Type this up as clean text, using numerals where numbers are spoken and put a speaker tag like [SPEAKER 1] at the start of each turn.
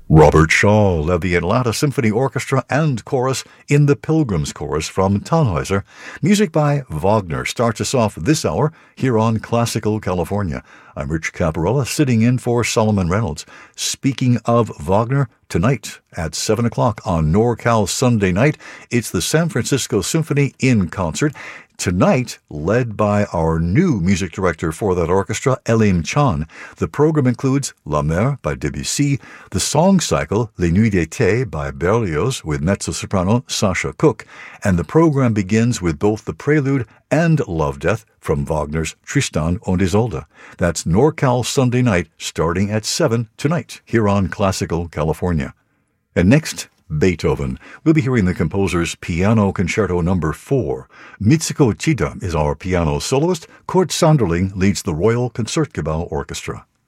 [SPEAKER 1] Robert Shaw led the Atlanta Symphony Orchestra and Chorus in the Pilgrim's Chorus from Tannhäuser. Music by Wagner starts us off this hour here on Classical California. I'm Rich Caparella, sitting in for Solomon Reynolds. Speaking of Wagner, tonight at 7 o'clock on NorCal Sunday Night, it's the San Francisco Symphony in concert. Tonight, led by our new music director for that orchestra, Elim Chan. The program includes La Mer by Debussy, the song cycle Les Nuits d'été by Berlioz with mezzo-soprano Sasha Cook, and the program begins with both the prelude and Love Death from Wagner's Tristan und Isolde. That's NorCal Sunday Night starting at 7 tonight here on Classical California. And next, Beethoven. We'll be hearing the composer's Piano Concerto No. 4. Mitsuko Chida is our piano soloist. Kurt Sanderling leads the Royal Concertgebouw Orchestra.